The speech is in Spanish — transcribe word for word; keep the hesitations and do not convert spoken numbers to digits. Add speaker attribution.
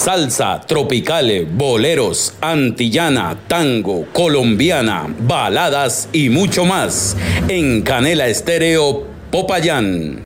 Speaker 1: salsa, tropicales, boleros, antillana, tango, colombiana, baladas y mucho más en Canela Estéreo Popayán.